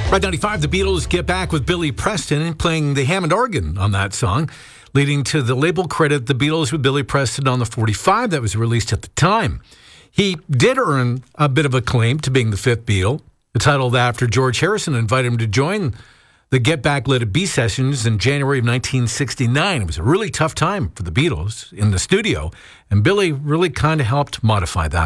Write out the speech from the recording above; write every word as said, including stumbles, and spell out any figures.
Red ninety-five, the Beatles get back with Billy Preston playing the Hammond organ on that song, leading to the label credit the Beatles with Billy Preston on the forty-five that was released at the time. He did earn a bit of acclaim to being the fifth Beatle, titled after George Harrison invited him to join the Get Back Let It Be sessions in January of nineteen sixty-nine. It was a really tough time for the Beatles in the studio, and Billy really kind of helped modify that.